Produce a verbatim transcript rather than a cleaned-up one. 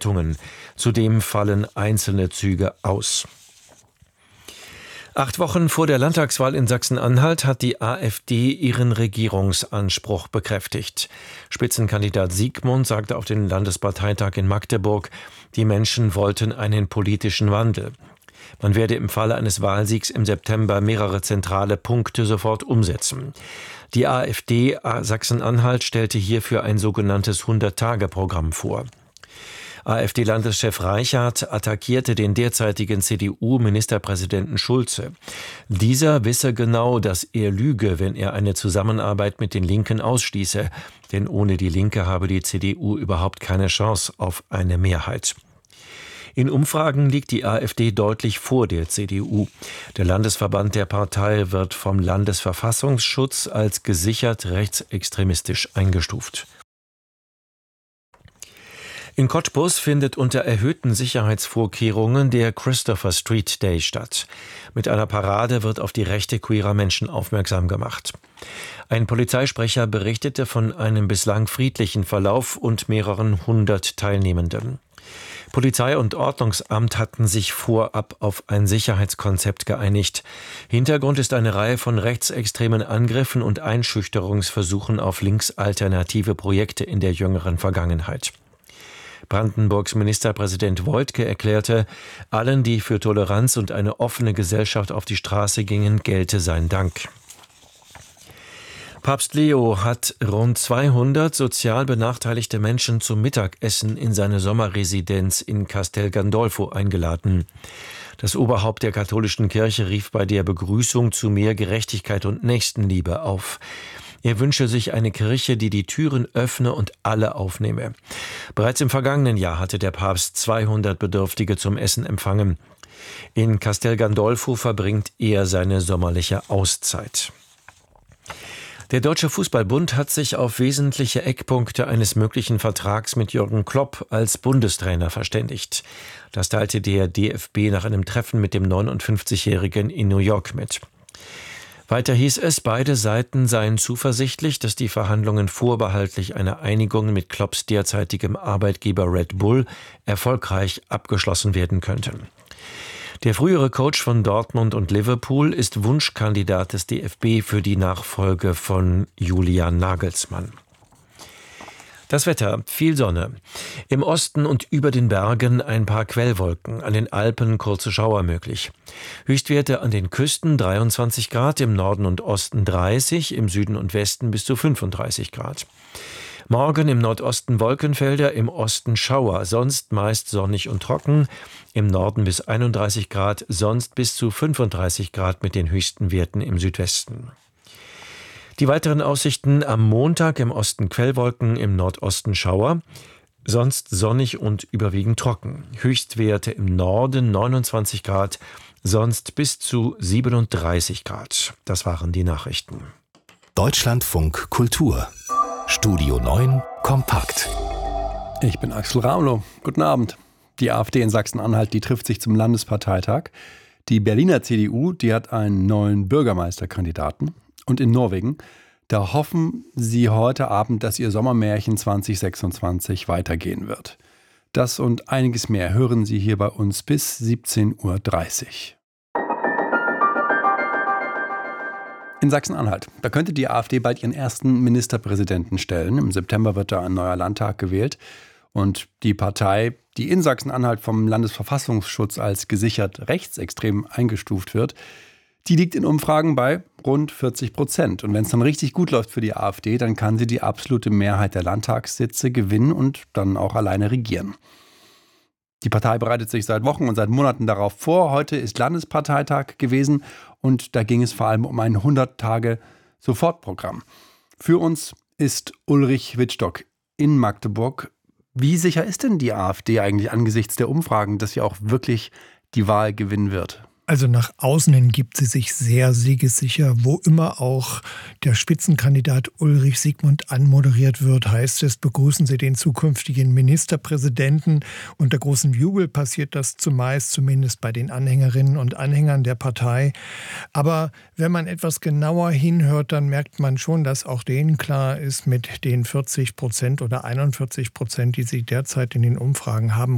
Erwartungen. Zudem fallen einzelne Züge aus. Acht Wochen vor der Landtagswahl in Sachsen-Anhalt hat die AfD ihren Regierungsanspruch bekräftigt. Spitzenkandidat Siegmund sagte auf dem Landesparteitag in Magdeburg, die Menschen wollten einen politischen Wandel. Man werde im Falle eines Wahlsiegs im September mehrere zentrale Punkte sofort umsetzen. Die AfD Sachsen-Anhalt stellte hierfür ein sogenanntes hundert-Tage-Programm vor. AfD-Landeschef Reichert attackierte den derzeitigen C D U-Ministerpräsidenten Schulze. Dieser wisse genau, dass er lüge, wenn er eine Zusammenarbeit mit den Linken ausschließe. Denn ohne die Linke habe die C D U überhaupt keine Chance auf eine Mehrheit. In Umfragen liegt die AfD deutlich vor der C D U. Der Landesverband der Partei wird vom Landesverfassungsschutz als gesichert rechtsextremistisch eingestuft. In Cottbus findet unter erhöhten Sicherheitsvorkehrungen der Christopher Street Day statt. Mit einer Parade wird auf die Rechte queerer Menschen aufmerksam gemacht. Ein Polizeisprecher berichtete von einem bislang friedlichen Verlauf und mehreren hundert Teilnehmenden. Polizei und Ordnungsamt hatten sich vorab auf ein Sicherheitskonzept geeinigt. Hintergrund ist eine Reihe von rechtsextremen Angriffen und Einschüchterungsversuchen auf linksalternative Projekte in der jüngeren Vergangenheit. Brandenburgs Ministerpräsident Woidke erklärte, allen, die für Toleranz und eine offene Gesellschaft auf die Straße gingen, gelte sein Dank. Papst Leo hat rund zweihundert sozial benachteiligte Menschen zum Mittagessen in seine Sommerresidenz in Castel Gandolfo eingeladen. Das Oberhaupt der katholischen Kirche rief bei der Begrüßung zu mehr Gerechtigkeit und Nächstenliebe auf. Er wünsche sich eine Kirche, die die Türen öffne und alle aufnehme. Bereits im vergangenen Jahr hatte der Papst zweihundert Bedürftige zum Essen empfangen. In Castel Gandolfo verbringt er seine sommerliche Auszeit. Der Deutsche Fußballbund hat sich auf wesentliche Eckpunkte eines möglichen Vertrags mit Jürgen Klopp als Bundestrainer verständigt. Das teilte der D F B nach einem Treffen mit dem neunundfünfzigjährigen in New York mit. Weiter hieß es, beide Seiten seien zuversichtlich, dass die Verhandlungen vorbehaltlich einer Einigung mit Klopps derzeitigem Arbeitgeber Red Bull erfolgreich abgeschlossen werden könnten. Der frühere Coach von Dortmund und Liverpool ist Wunschkandidat des D F B für die Nachfolge von Julian Nagelsmann. Das Wetter, viel Sonne. Im Osten und über den Bergen ein paar Quellwolken, an den Alpen kurze Schauer möglich. Höchstwerte an den Küsten dreiundzwanzig Grad, im Norden und Osten dreißig, im Süden und Westen bis zu fünfunddreißig Grad. Morgen im Nordosten Wolkenfelder, im Osten Schauer, sonst meist sonnig und trocken, im Norden bis einunddreißig Grad, sonst bis zu fünfunddreißig Grad mit den höchsten Werten im Südwesten. Die weiteren Aussichten: am Montag im Osten Quellwolken, im Nordosten Schauer, sonst sonnig und überwiegend trocken. Höchstwerte im Norden neunundzwanzig Grad, sonst bis zu siebenunddreißig Grad. Das waren die Nachrichten. Deutschlandfunk Kultur. Studio neun kompakt. Ich bin Axel Ramelow. Guten Abend. Die AfD in Sachsen-Anhalt, die trifft sich zum Landesparteitag. Die Berliner C D U, die hat einen neuen Bürgermeisterkandidaten. Und in Norwegen, da hoffen sie heute Abend, dass ihr Sommermärchen zwanzig sechsundzwanzig weitergehen wird. Das und einiges mehr hören Sie hier bei uns bis siebzehn Uhr dreißig. In Sachsen-Anhalt, da könnte die AfD bald ihren ersten Ministerpräsidenten stellen. Im September wird da ein neuer Landtag gewählt. Und die Partei, die in Sachsen-Anhalt vom Landesverfassungsschutz als gesichert rechtsextrem eingestuft wird, die liegt in Umfragen bei rund vierzig Prozent. Und wenn es dann richtig gut läuft für die AfD, dann kann sie die absolute Mehrheit der Landtagssitze gewinnen und dann auch alleine regieren. Die Partei bereitet sich seit Wochen und seit Monaten darauf vor. Heute ist Landesparteitag gewesen und da ging es vor allem um ein hundert-Tage-Sofortprogramm. Für uns ist Ulrich Wittstock in Magdeburg. Wie sicher ist denn die AfD eigentlich angesichts der Umfragen, dass sie auch wirklich die Wahl gewinnen wird? Also nach außen hin gibt sie sich sehr siegessicher. Wo immer auch der Spitzenkandidat Ulrich Siegmund anmoderiert wird, heißt es, begrüßen Sie den zukünftigen Ministerpräsidenten. Unter großem Jubel passiert das zumeist, zumindest bei den Anhängerinnen und Anhängern der Partei. Aber wenn man etwas genauer hinhört, dann merkt man schon, dass auch denen klar ist, mit den vierzig Prozent oder einundvierzig Prozent, die sie derzeit in den Umfragen haben,